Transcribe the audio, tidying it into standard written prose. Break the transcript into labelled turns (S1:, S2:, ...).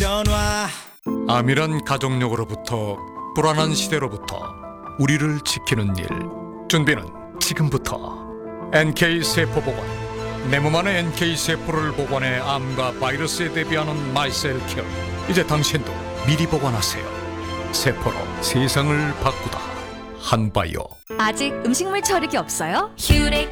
S1: 변화.
S2: 암이란 가족력으로부터 불안한 시대로부터 우리를 지키는 일. 준비는 지금부터. NK세포보건. 내 몸 안에 NK세포를 보관해 암과 바이러스에 대비하는 마이셀케어. 이제 당신도 미리 보관하세요. 세포로 세상을 바꾸다. 한바이오.
S3: 아직 음식물 처리기 없어요?
S4: 휴레